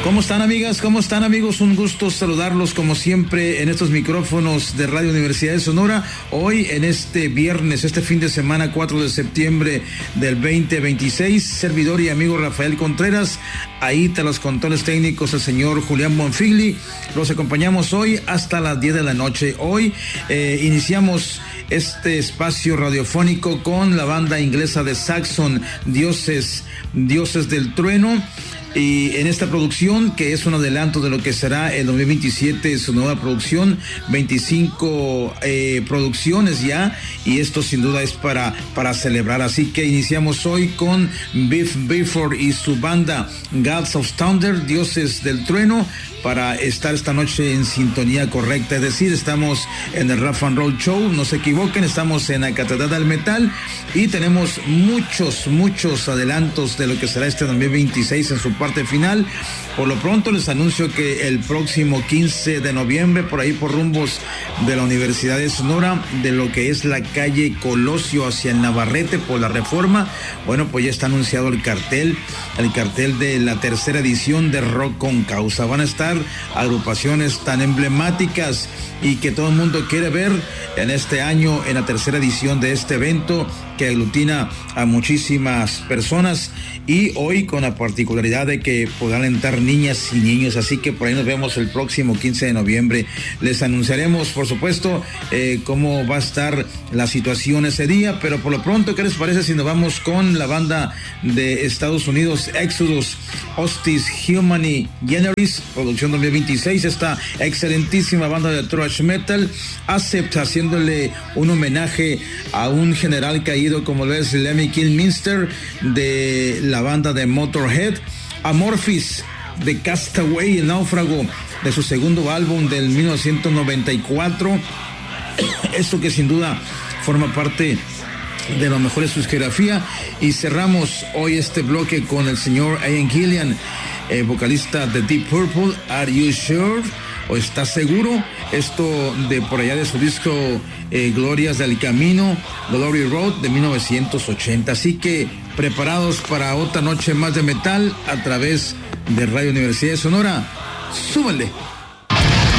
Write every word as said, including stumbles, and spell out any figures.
¿Cómo están, amigas? ¿Cómo están, amigos? Un gusto saludarlos como siempre en estos micrófonos de Radio Universidad de Sonora. Hoy en este viernes, este fin de semana, cuatro de septiembre del veinte veintiséis, servidor y amigo Rafael Contreras. Ahí te los controles técnicos el señor Julián Bonfigli. Los acompañamos hoy hasta las diez de la noche. Hoy eh, iniciamos este espacio radiofónico con la banda inglesa de Saxon, Dioses, Dioses del Trueno. Y en esta producción, que es un adelanto de lo que será el dos mil veintisiete, su nueva producción, veinticinco eh, producciones ya, y esto sin duda es para, para celebrar. Así que iniciamos hoy con Biff Bifford y su banda Gods of Thunder, Dioses del Trueno, para estar esta noche en sintonía correcta. Es decir, estamos en el Rock and Roll Show, no se equivoquen, estamos en la Catedral del Metal y tenemos muchos, muchos adelantos de lo que será este dos mil veintiséis en su parte final. Por lo pronto les anuncio que el próximo quince de noviembre, por ahí por rumbos de la Universidad de Sonora, de lo que es la calle Colosio hacia el Navarrete por la Reforma, bueno, pues ya está anunciado el cartel, el cartel de la tercera edición de Rock con Causa. Van a estar agrupaciones tan emblemáticas y que todo el mundo quiere ver en este año, en la tercera edición de este evento que aglutina a muchísimas personas, y hoy con la particularidad de que podrán entrar niñas y niños. Así que por ahí nos vemos el próximo quince de noviembre. Les anunciaremos, por supuesto, eh, cómo va a estar la situación ese día, pero por lo pronto, ¿qué les parece si nos vamos con la banda de Estados Unidos, Exodus, Hostis Humani Generis, producción dos mil veintiséis, esta excelentísima banda de thrash metal, acepta haciéndole un homenaje a un general caído como lo es Lemmy Kilmister de la banda de Motorhead, Amorphis de Castaway, el náufrago, de su segundo álbum del mil novecientos noventa y cuatro. Esto que sin duda forma parte de lo mejor de su discografía. Y cerramos hoy este bloque con el señor Ian Gillan, eh, vocalista de Deep Purple. Are You Sure? ¿O estás seguro? Esto de por allá de su disco eh, Glorias del Camino, Glory Road, de mil novecientos ochenta. Así que preparados para otra noche más de metal a través de Radio Universidad de Sonora. ¡Súbale!